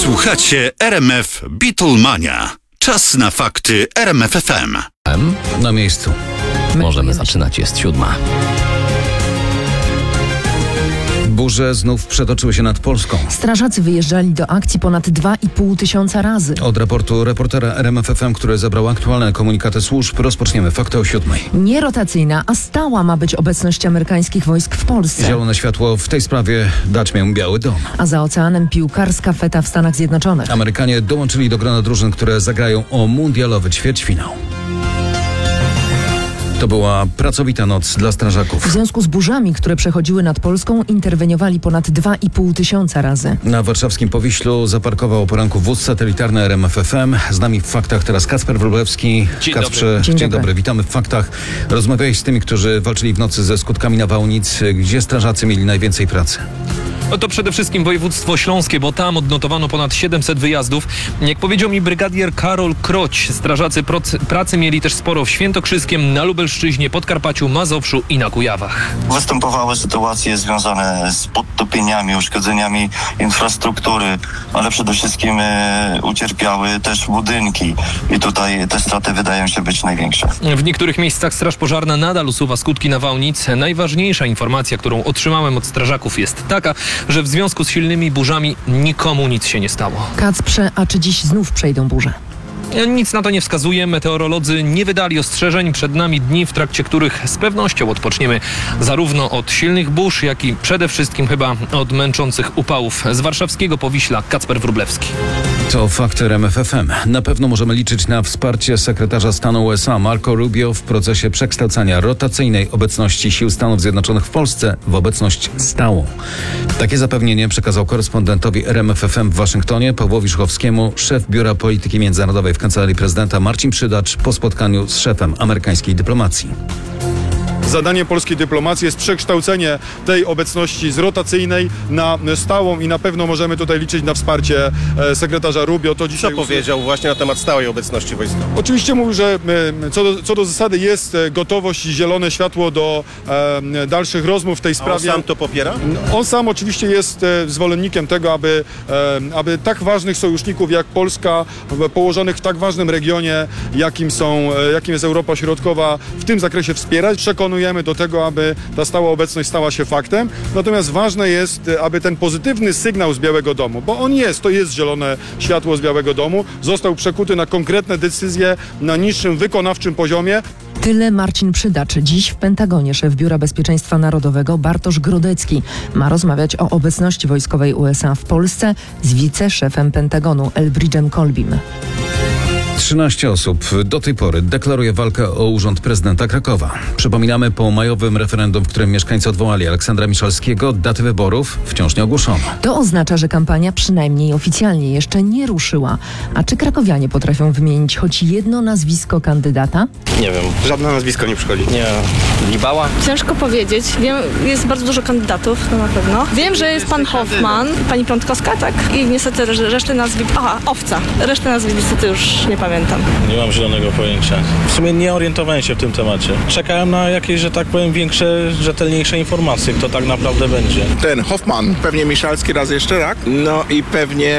Słuchacie RMF Beatlemania. Czas na fakty RMF FM. Na miejscu. Możemy zaczynać, jest 7. Burze znów przetoczyły się nad Polską. Strażacy wyjeżdżali do akcji ponad 2,5 tysiąca razy. Od raportu reportera RMF FM, który zebrał aktualne komunikaty służb, rozpoczniemy fakty o 7. Nie rotacyjna, a stała ma być obecność amerykańskich wojsk w Polsce. Zielone światło w tej sprawie dać miał Biały Dom. A za oceanem piłkarska feta w Stanach Zjednoczonych. Amerykanie dołączyli do grona drużyn, które zagrają o mundialowy ćwierćfinał. To była pracowita noc dla strażaków. W związku z burzami, które przechodziły nad Polską, interweniowali ponad 2,5 tysiąca razy. Na warszawskim Powiślu zaparkował o poranku wóz satelitarny RMF FM. Z nami w faktach teraz Kacper Wróblewski. Kacprze, dzień dobry. Witamy w faktach. Rozmawiałeś z tymi, którzy walczyli w nocy ze skutkami nawałnic. Gdzie strażacy mieli najwięcej pracy? No to przede wszystkim województwo śląskie, bo tam odnotowano ponad 700 wyjazdów. Jak powiedział mi brygadier Karol Kroć, strażacy pracy mieli też sporo w Świętokrzyskiem, na Lubelszczyźnie, Podkarpaciu, Mazowszu i na Kujawach. Występowały sytuacje związane z podtopieniami, uszkodzeniami infrastruktury, ale przede wszystkim ucierpiały też budynki i tutaj te straty wydają się być największe. W niektórych miejscach Straż Pożarna nadal usuwa skutki nawałnic. Najważniejsza informacja, którą otrzymałem od strażaków, jest taka, że w związku z silnymi burzami nikomu nic się nie stało. Kacprze, a czy dziś znów przejdą burze? Nic na to nie wskazuje. Meteorolodzy nie wydali ostrzeżeń. Przed nami dni, w trakcie których z pewnością odpoczniemy zarówno od silnych burz, jak i przede wszystkim chyba od męczących upałów. Z warszawskiego Powiśla Kacper Wróblewski. To fakty RMF FM. Na pewno możemy liczyć na wsparcie sekretarza stanu USA Marco Rubio w procesie przekształcania rotacyjnej obecności sił Stanów Zjednoczonych w Polsce w obecność stałą. Takie zapewnienie przekazał korespondentowi RMF FM w Waszyngtonie Pawłowi Żuchowskiemu szef Biura Polityki Międzynarodowej w Kancelarii Prezydenta Marcin Przydacz po spotkaniu z szefem amerykańskiej dyplomacji. Zadaniem polskiej dyplomacji jest przekształcenie tej obecności z rotacyjnej na stałą i na pewno możemy tutaj liczyć na wsparcie sekretarza Rubio. To dzisiaj Co powiedział właśnie na temat stałej obecności wojskowej? Oczywiście mówił, że co do zasady jest gotowość i zielone światło do dalszych rozmów w tej sprawie. A on sam to popiera? On sam oczywiście jest zwolennikiem tego, aby tak ważnych sojuszników jak Polska, położonych w tak ważnym regionie, jakim jest Europa Środkowa, w tym zakresie wspierać. Przekonujemy do tego, aby ta stała obecność stała się faktem. Natomiast ważne jest, aby ten pozytywny sygnał z Białego Domu, bo to jest zielone światło z Białego Domu, został przekuty na konkretne decyzje na niższym wykonawczym poziomie. Tyle Marcin Przydacz. Dziś w Pentagonie szef Biura Bezpieczeństwa Narodowego Bartosz Grodecki ma rozmawiać o obecności wojskowej USA w Polsce z wiceszefem Pentagonu Elbridge'em Colbym. 13 osób do tej pory deklaruje walkę o urząd prezydenta Krakowa. Przypominamy, po majowym referendum, w którym mieszkańcy odwołali Aleksandra Miszalskiego, daty wyborów wciąż nie ogłoszono. To oznacza, że kampania przynajmniej oficjalnie jeszcze nie ruszyła. A czy krakowianie potrafią wymienić choć jedno nazwisko kandydata? Nie wiem. Żadne nazwisko nie przychodzi. Nie. Libała? Ciężko powiedzieć. Wiem, jest bardzo dużo kandydatów, to na pewno. Wiem, że jest pan Hoffman, pani Prądkowska, tak? I niestety resztę nazwisk... Aha, Owca. Resztę nazwisk niestety już nie pamiętam. Nie mam zielonego pojęcia. W sumie nie orientowałem się w tym temacie. Czekałem na jakieś, że tak powiem, większe, rzetelniejsze informacje, kto tak naprawdę będzie. Ten Hoffman, pewnie Miszalski raz jeszcze, tak? No i pewnie